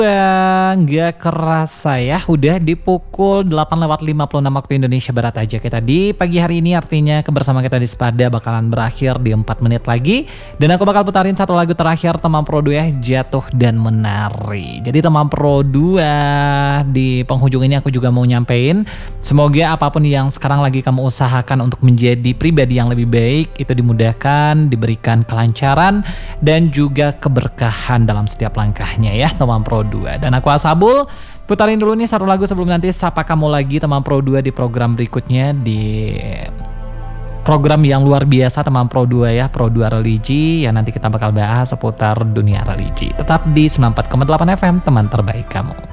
Nggak kerasa ya, udah di pukul 8:56 waktu Indonesia Barat aja kita di pagi hari ini, artinya kebersamaan kita di Sepada bakalan berakhir di 4 menit lagi. Dan aku bakal putarin satu lagu terakhir teman Pro 2 ya, Jatuh dan Menari. Jadi teman Pro 2, di penghujung ini aku juga mau nyampein, semoga apapun yang sekarang lagi kamu usahakan untuk menjadi pribadi yang lebih baik, itu dimudahkan, diberikan kelancaran, dan juga keberkahan dalam setiap langkahnya ya teman Pro 2. Dan aku Asabul, putarin dulu nih satu lagu sebelum nanti sapa kamu lagi teman Pro 2 di program berikutnya, di program yang luar biasa teman Pro 2 ya, Pro 2 Religi, yang nanti kita bakal bahas seputar dunia religi. Tetap di 94,8 FM, teman terbaik kamu.